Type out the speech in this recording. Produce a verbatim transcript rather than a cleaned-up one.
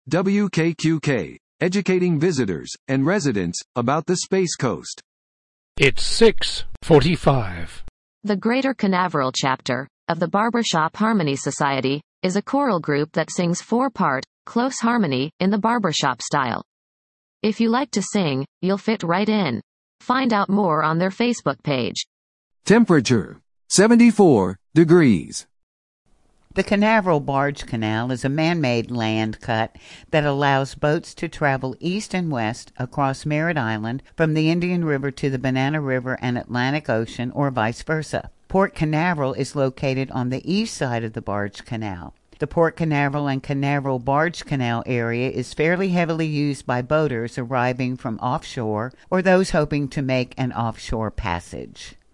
W K Q K, educating visitors and residents about the Space Coast. It's six forty-five. The Greater Canaveral chapter of the Barbershop Harmony Society is a choral group that sings four-part, close harmony in the barbershop style. If you like to sing, you'll fit right in. Find out more on their Facebook page. Temperature, seventy-four degrees. The Canaveral Barge Canal is a man-made land cut that allows boats to travel east and west across Merritt Island from the Indian River to the Banana River and Atlantic Ocean, or vice versa. Port Canaveral is located on the east side of the Barge Canal. The Port Canaveral and Canaveral Barge Canal area is fairly heavily used by boaters arriving from offshore or those hoping to make an offshore passage.